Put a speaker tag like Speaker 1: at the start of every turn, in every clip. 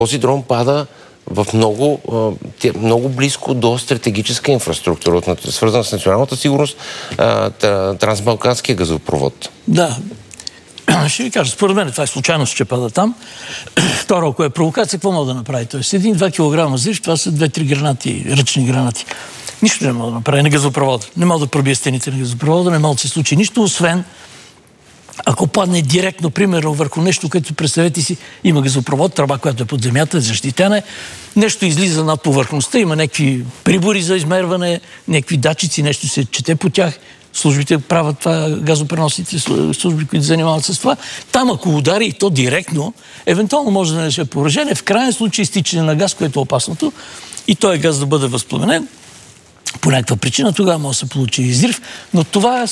Speaker 1: Този дрон пада в много близко до стратегическа инфраструктура, свързана с националната сигурност, трансбалканския газопровод.
Speaker 2: Да. Ще ви кажа, според мен това е случайност, че пада там. Второ, ако е провокация, какво мога да направи? Тоест, 1-2 кг взрив, това са 2-3 гранати, ръчни гранати. Нищо не мога да направи на газопровода. Не мога да пробие стените на газопровода, не мога да се случи нищо, освен ако падне директно, примерно, върху нещо, което представете си, има газопровод, тръба, която е под земята, защитена, нещо излиза над повърхността, има някакви прибори за измерване, някакви датчици, нещо се чете по тях. Службите правят това, газопреносните служби, които занимават с това. Там, ако удари и то директно, евентуално може да нанесе поражение, в крайен случай изтичане на газ, което е опасното, и този газ да бъде възпламенен по някаква причина, тогава може да се получи изрив. Но това е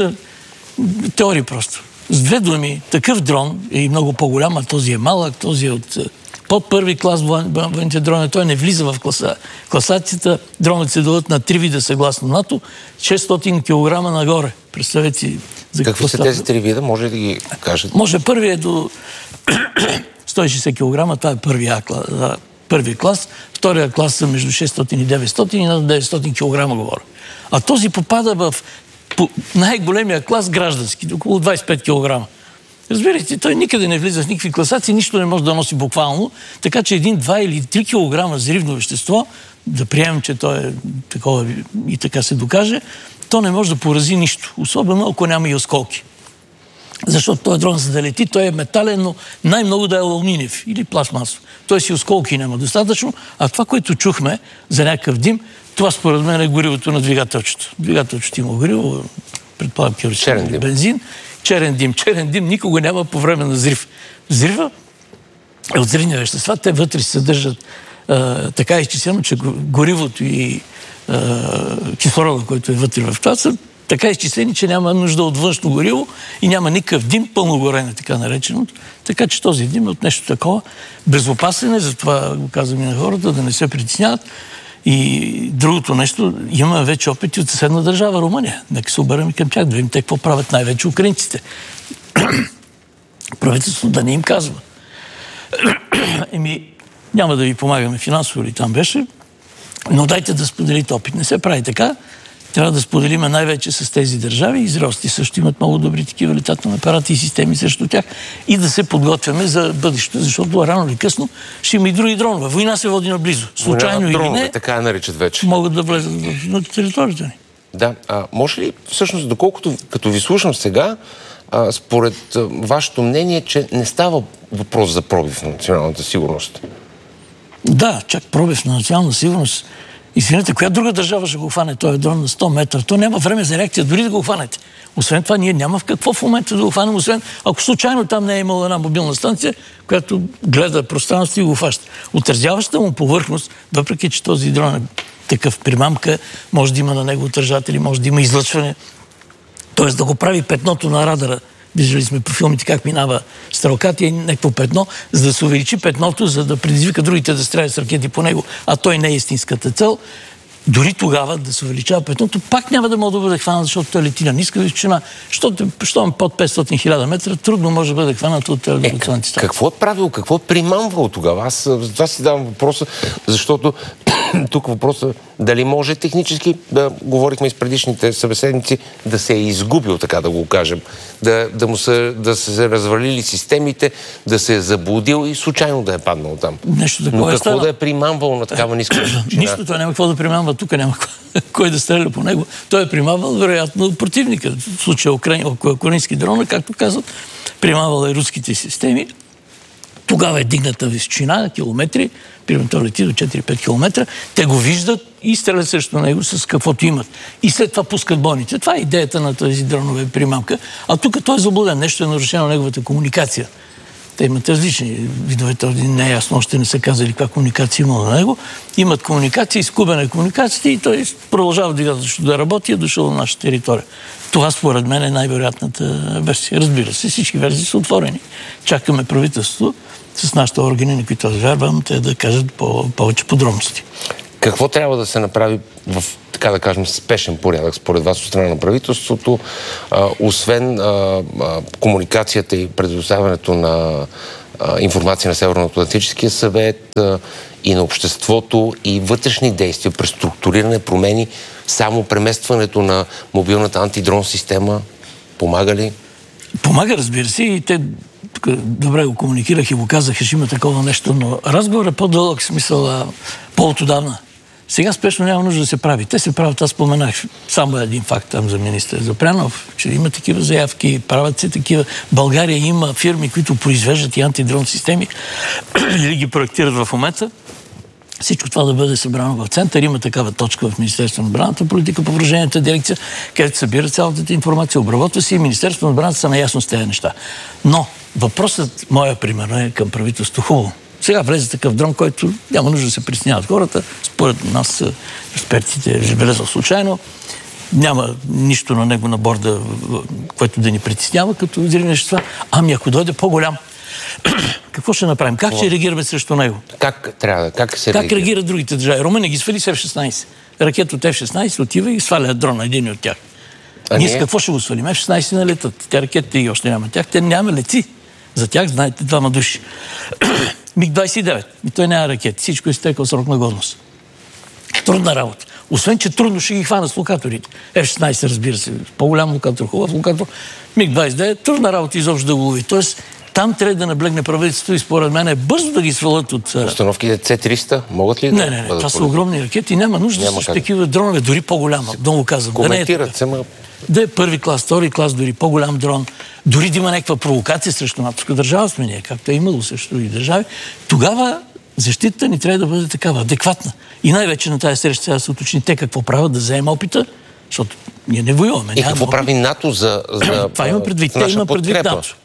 Speaker 2: теория просто. С две думи, такъв дрон е и много по-голям, а този е малък, този е от под първи клас военните дрони, той не влиза в класацията. Дроните се делят на 3 вида съгласно НАТО, 600 кг нагоре. Представете си за
Speaker 1: какви са тези 3 вида? Може да ги кажете?
Speaker 2: Може, първият е до 160 кг, това е първи клас. Втория клас са между 600 и 900 и над 900 кг говоря. А този попада в най-големия клас граждански, около 25 кг. Разбирайте, той никъде не влиза в никакви класации, нищо не може да носи буквално, така че 1, 2 или 3 кг взривно вещество, да приемем, че то е такова и така се докаже, то не може да порази нищо, особено ако няма и осколки. Защото този дрон, за да лети, той е метален, но най-много да е алуминиев или пластмасов. Той си осколки няма достатъчно, а това, което чухме за някакъв дим, това според мен е горивото на двигателчето. Двигателчето има гориво, предполагам керосин или бензин. Черен дим никога няма по време на взрив. Взрива е от взривни вещества. Те вътре се съдържат така изчислено, че горивото и кислорода, който е вътре в това, са така изчислени, че няма нужда от външно гориво и няма никакъв дим, пълно горене, така нареченото. Така че този дим е от нещо такова. Безопасен е, затова го казвам и на хората, да не се притесняват. И другото нещо, има вече опити от съседна държава, Румъния. Нека се обърнем към тях, да видим те какво правят най-вече украинците. Правителството да не им казва. Няма да ви помагаме финансово, или там беше, но дайте да споделите опит. Не се прави така. Трябва да споделиме най-вече с тези държави. Израелците също имат много добри такива летателни апарати и системи срещу тях. И да се подготвяме за бъдещето, защото рано или късно ще има и други дронове. Война се води наблизо. Случайно или не,
Speaker 1: така наричат вече.
Speaker 2: Могат да влезат на територията ни.
Speaker 1: Да. Може ли, всъщност, доколкото като ви слушам сега, според вашето мнение, че не става въпрос за пробив на националната сигурност?
Speaker 2: Да, чак пробив на национална сигурност. Извинете, коя друга държава ще го хване този дрон на 100 метра? То няма време за реакция, дори да го хванете. Освен това, ние няма в какво в момента да го хванем, освен ако случайно там не е имала една мобилна станция, която гледа пространство и го хваща. Отразяващата му повърхност, въпреки че този дрон е такъв примамка, може да има на него отражатели, може да има излъчване. Тоест да го прави петното на радара. Виждали сме по филмите как минава стрелката и някакво петно, за да се увеличи петното, за да предизвика другите да стрелят с ракети по него, а той не е истинската цел. Дори тогава да се увеличава петното, пак няма да може да бъде хванат, защото той лети на ниска височина. Защото под 500-1000 метра трудно може да бъде хванат от радиолокационните станции.
Speaker 1: Какво е правило? Какво е примамвало тогава? Аз за това си давам въпроса, защото тук въпросът дали може технически, да говорихме с предишните събеседници, да се е изгубил, така да го кажем, да се развалили системите, да се е заблудил и случайно да е паднал там. Но какво да е примамвал на такава ниска височина?
Speaker 2: Нищо, това няма какво да примамва, тук няма кой да стреля по него. Той е примамвал, вероятно, противника. В случая украински дрона, както казват, примамвал е руските системи. Тогава е дигната височина, километри, примерно той лети до 4-5 км, те го виждат и стрелят срещу него с каквото имат. И след това пускат бойните. Това е идеята на тези дронове примамка. А тук той е заблуден. Нещо е нарушено неговата комуникация. Те имат различни видове, не е ясно, още не са казали каква комуникация има на него. Имат комуникация, изкубена е комуникацията и той продължава да работи и е дошъл на нашата територия. Това според мен е най-вероятната версия. Разбира се, всички версии са отворени. Чакаме правителството с нашите органи, на които аз вярвам, те да кажат повече подробности.
Speaker 1: Какво трябва да се направи в, така да кажем, спешен порядък според вас от страна на правителството, освен комуникацията и предоставянето информация на Северно-Атлантическия съвет и на обществото и вътрешни действия, преструктуриране, промени, само преместването на мобилната антидрон система помага ли?
Speaker 2: Помага, разбира се, и те добре го комуникирах и го казаха, че има такова нещо, но разговорът е по-дълъг, смисъл по-отдавна. Сега спешно няма нужда да се прави. Те се правят, аз споменах само един факт там за министър Запрянов, че има такива заявки, правят се такива. България има фирми, които произвеждат и антидрон системи или ги проектират в момента. Всичко това да бъде събрано в център. Има такава точка в Министерството на отбраната, политика по въоръжената дирекция, където събира цялата информация, обработва си и Министерството на отбраната са наясно с тези неща. Но въпросът, моя примерно, е към правителството хубаво. Сега влезе такъв дрон, който няма нужда да се притесняват хората. Според нас, експертите, е влезъл случайно. Няма нищо на него на борда, което да ни притеснява като взривни вещества. Ами ако дойде по-голям, какво ще направим? Как ще реагираме срещу него?
Speaker 1: Как
Speaker 2: реагират другите държави? Румъния ги свали с F-16. Ракет от F-16 отива и сваля дрон на един от тях. Ние с какво ще го свалим? F-16 не летат. Те ракетите и още няма тях. Те няма лети. За тях, знаете, двама души. МиГ-29. И той няма ракети. Всичко е стекал срок на годност. Трудна работа. Освен, че трудно ще ги хвана с локаторите. F-16, разбира се, по-голям локатор, хубав локатор. МиГ-29, трудна работа изобщо да го лови. Тоест, там трябва да наблегне правителството и според мен е бързо да ги свалят от...
Speaker 1: Установките C-300 могат ли
Speaker 2: да... Не, това са огромни ракети. Няма нужда с такива дронове, дори по-голяма. Много казвам.
Speaker 1: Коментират се,
Speaker 2: да е първи клас, втори клас, дори по-голям дрон, дори да има някаква провокация срещу натовска държава сме ние, както е имало също и държави, тогава защитата ни трябва да бъде такава, адекватна. И най-вече на тази среща сега се уточни те какво правят, да вземем опита, защото ние не воюваме.
Speaker 1: И какво прави НАТО за
Speaker 2: това има предвид. Те има предвид НАТО.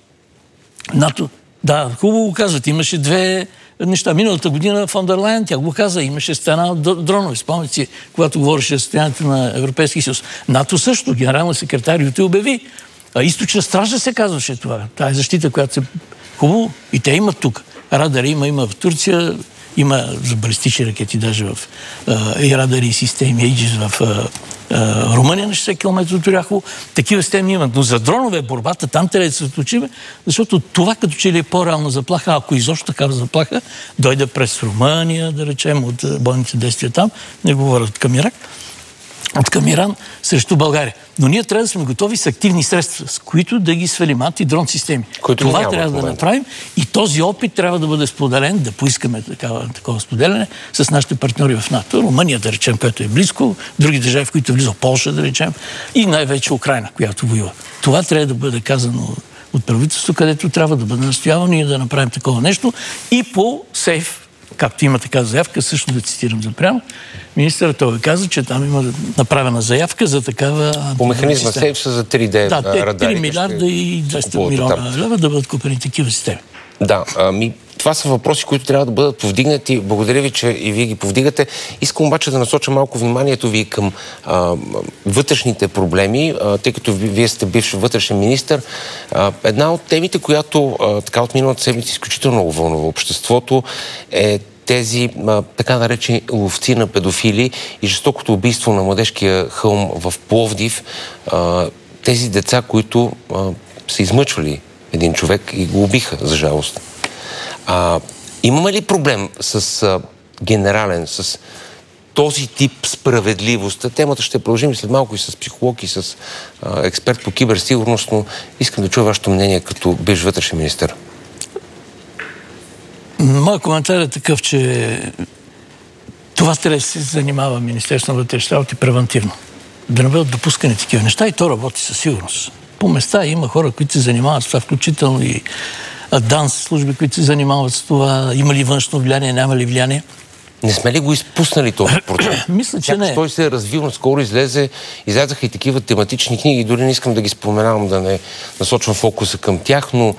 Speaker 2: НАТО, да, хубаво го казват. Имаше две неща. Миналата година фон дер Лайен, тя го каза, имаше стена от дронове. Спомняте си, когато говореше за състоянието на Европейския съюз. НАТО също, генерална секретар Юти обяви. Източна стража се казваше това. Тая защита, която се... Хубаво. И те имат тук. Радари има в Турция, има за балистични ракети даже в и радари и системи, Aegis в Румъния на 60 км от Оряхово. Такива системи имат. Но за дронове борбата там трябва да се заточиме, защото това като че ли е по-реална заплаха, ако изобщо такава заплаха, дойде през Румъния, да речем, от бойните действия там, не говорят от към Ирак, от към Иран срещу България. Но ние трябва да сме готови с активни средства, с които да ги свалим антидрон системи. Това трябва да направим и този опит трябва да бъде споделен, да поискаме такова споделяне с нашите партньори в НАТО. Румъния, да речем, което е близко, други държави, в които влиза Полша, да речем, и най-вече Украйна, която воюва. Това трябва да бъде казано от правителството, където трябва да бъде настоявано и да направим такова нещо и по сейф, както има така заявка, също да цитирам Запрянов, министърът той каза, че там има направена заявка за такава...
Speaker 1: По механизма сейф са за 3D радари.
Speaker 2: 3 милиарда и 200 милиона лева да бъдат купени такива системи.
Speaker 1: Да, това са въпроси, които трябва да бъдат повдигнати. Благодаря ви, че и вие ги повдигате. Искам обаче да насоча малко вниманието ви към вътрешните проблеми, тъй като вие сте бивш вътрешен министър. Една от темите, която така от миналата седмица изключително много вълнува обществото, е тези така наречени ловци на педофили и жестокото убийство на младежкия хълм в Пловдив. Тези деца, които са измъчвали един човек и го убиха, за жалост. Имаме ли проблем с генерален, с този тип справедливост? Темата ще продължим след малко и с психолог, и с експерт по киберсигурност, но искам да чуя вашето мнение като бивш вътрешен министър.
Speaker 2: Моят коментар е такъв, че това трябва да се занимава Министерството на вътрешните работи превентивно. Да не бъдат допускани такива неща и то работи със сигурност. По места има хора, които се занимават с това, включително и ДАНС, служби, които се занимават с това. Има ли външно влияние, няма ли влияние?
Speaker 1: Не сме ли го изпуснали този процес?
Speaker 2: Мисля, че не.
Speaker 1: Той се е развил, наскоро излязаха и такива тематични книги, дори не искам да ги споменавам, да не насочвам фокуса към тях, но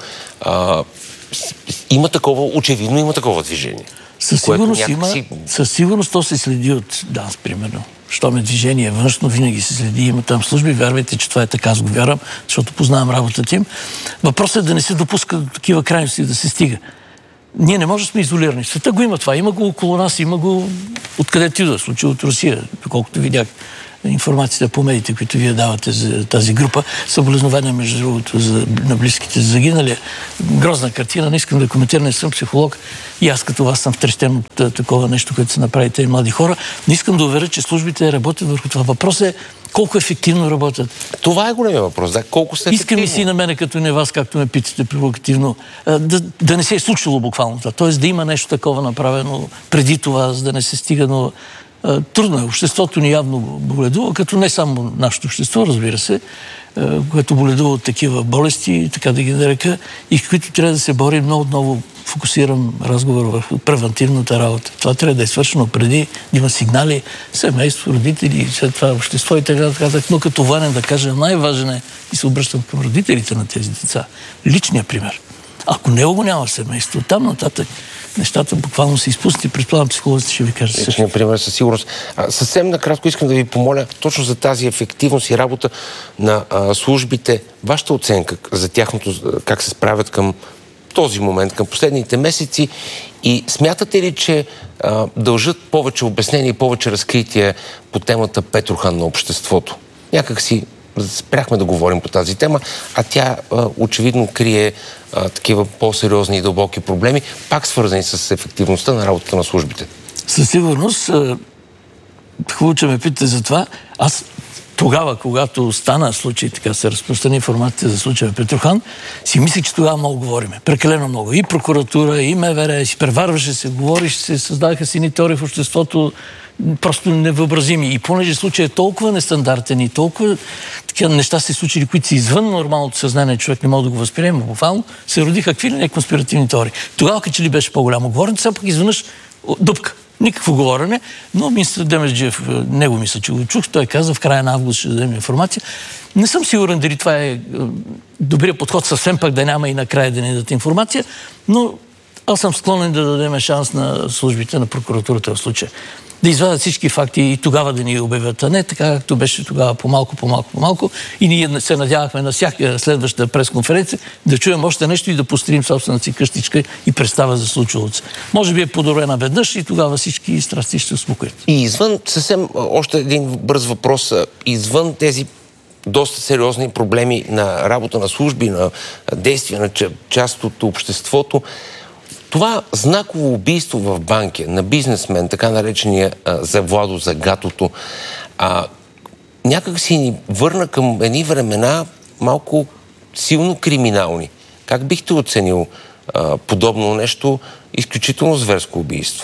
Speaker 1: има такова, очевидно има такова движение.
Speaker 2: Със сигурност със сигурност то се следи от ДАНС, примерно. Щом е движение външно, винаги се следи, има там служби. Вярвайте, че това е така, аз го вярвам, защото познавам работата им. Въпросът е да не се допуска до такива крайности, да се стига. Ние не можем да сме изолирани. Света го има това. Има го около нас, има го откъдето идва, случай от Русия, доколкото видях информацията по медиите, които вие давате за тази група. Съболезнования, между другото, на близките загинали. Грозна картина, не искам да коментирам, не съм психолог и аз като вас съм втрещен от такова нещо, което се направи тези млади хора. Не искам да уверя, че службите работят върху това. Въпрос е колко ефективно работят.
Speaker 1: Това е големия въпрос, да. Колко са ефективни?
Speaker 2: Иска ми си на мене, като не вас, както ме питате провокативно, да не се е случило буквално това. Тоест да има нещо такова направено преди това, за да не се стига, но трудно е. Обществото ни явно боледува, като не само нашето общество, разбира се, което боледува от такива болести, така да ги нарека, и в които трябва да се борим. Много отново фокусирам разговор върху превентивната работа. Това трябва да е свършено преди, да има сигнали, семейство, родители, след това общество и така нататък. Но като военен да кажа, най-важен е, и се обръщам към родителите на тези деца, личният пример. Ако него го няма семейство, там нататък нещата буквално се изпуснат и предполагам психолозите ще ви кажа също.
Speaker 1: Например, със сигурност. Съвсем накратко искам да ви помоля точно за тази ефективност и работа на службите. Вашата оценка за тяхното, как се справят към този момент, към последните месеци, и смятате ли, че дължат повече обяснение и повече разкритие по темата Петрохан на обществото? Някак си спряхме да говорим по тази тема, а тя очевидно крие такива по-сериозни и дълбоки проблеми, пак свързани с ефективността на работата на службите.
Speaker 2: Със сигурност, хубаво, че ме питате за това. Аз тогава, когато стана случай, така се разпространи информация за случая Петрохан, си мислех, че тогава много говориме. Прекалено много. И прокуратура, и МВР, си преварваше се, говореше се, създадаха си ни теории в обществото, просто невъобразими. И понеже случай е толкова нестандартен и толкова такива неща се случили, които са извън нормалното съзнание, човек не може да го възприема буквално, се родиха какви ли не конспиративни теории. Тогава като че ли беше по-голямо говорене, сега пък изведнъж дупка. Никакво говорене, но министър Демерджиев, него мисля, че го чух, той каза в края на август ще дадем информация. Не съм сигурен дали това е добрият подход, съвсем пък да няма и накрая да ни дадат информация, но аз съм склонен да дадем шанс на службите на прокуратурата в случая. Да извадят всички факти и тогава да ни обявят, а не така, както беше тогава по-малко. И ние се надявахме на всяка следваща пресконференция да чуем още нещо и да построим собствената си къщичка и представа за случилото се. Може би е подобрена веднъж и тогава всички страсти ще успокоят.
Speaker 1: И извън, съвсем още един бърз въпрос, извън тези доста сериозни проблеми на работа на служби, на действия на част от обществото, това знаково убийство в Банкя на бизнесмен, така наречения за Владо Загатото, някак си ни върна към едни времена малко силно криминални. Как бихте оценил подобно нещо, изключително зверско убийство?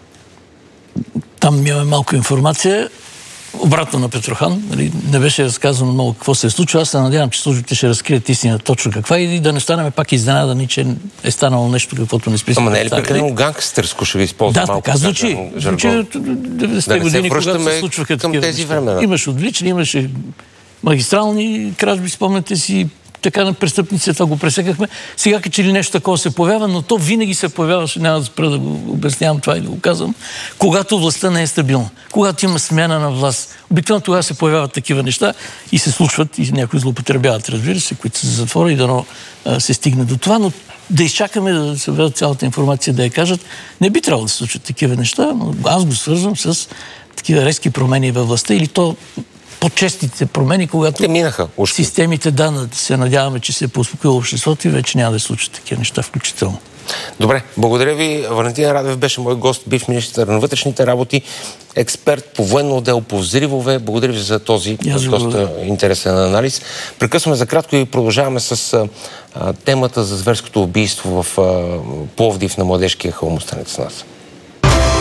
Speaker 2: Там имаме малко информация. Обратно на Петрохан, не беше разказано много какво се е случило. Аз се надявам, че службите ще разкрият истина точно каква и да не станем пак изненадани, че е станало нещо, каквото не списаме.
Speaker 1: Ама не е ли прекалено гангстърско, ще ви използвам малко?
Speaker 2: Да, така звучи. Звучи 90-те години, когато се случваха
Speaker 1: към тези времена.
Speaker 2: Имаше отвличани, имаше магистрални кражби, спомняте си, така на престъпници, това го пресекахме. Сега като че ли нещо такова се появява, но то винаги се появяваше, няма да спра да го обяснявам това и да го казвам, когато властта не е стабилна, когато има смяна на власт. Обикновено тогава се появяват такива неща и се случват и някои злоупотребяват, разбира се, които са за затвора и дано се стигне до това, но да изчакаме да се видят цялата информация, да я кажат. Не би трябвало да се случват такива неща, но аз го свързвам с такива резки промени във властта или то по-честите промени, когато
Speaker 1: те минаха,
Speaker 2: системите, да се надяваме, че се е поуспокоило обществото и вече няма да се случат такива неща включително.
Speaker 1: Добре, благодаря ви. Валентин Радев беше мой гост, бивш министър на вътрешните работи, експерт по военно отдел по взривове. Благодаря ви за този доста интересен анализ. Прекъсваме за кратко и продължаваме с темата за зверското убийство в Пловдив на Младежкия хълмостанец с нас.